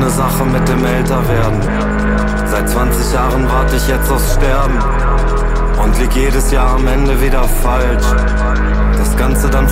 ne Sache mit dem Älterwerden. Seit 20 Jahren warte ich jetzt aufs Sterben und lieg jedes Jahr am Ende wieder falsch. Das Ganze dann